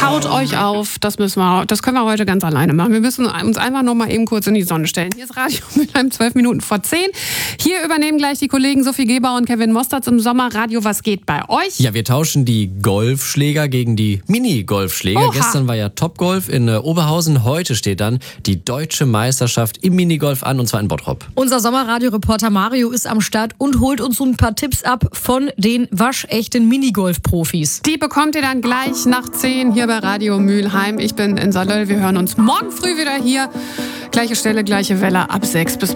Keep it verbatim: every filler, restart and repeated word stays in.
Taut euch auf, das müssen wir, das können wir heute ganz alleine machen. Wir müssen uns einfach noch mal eben kurz in die Sonne stellen. Hier ist Radio Mülheim, zwölf Minuten vor zehn. Hier übernehmen gleich die Kollegen Sophie Geber und Kevin Mosterz im Sommerradio. Was geht bei euch? Ja, wir tauschen die Golfschläger gegen die Mini-Golfschläger. Oha. Gestern war ja Topgolf in äh, Oberhausen. Heute steht dann die deutsche Meisterschaft im Minigolf an, und zwar in Bottrop. Unser Sommerradio-Reporter Mario ist am Start und holt uns so ein paar Tipps ab von den waschechten Minigolf-Profis. Die bekommt ihr dann gleich nach zehn hier bei Radio Mülheim. Ich bin in Salöll. Wir hören uns morgen früh wieder hier. Gleiche Stelle, gleiche Welle ab sechs. Bis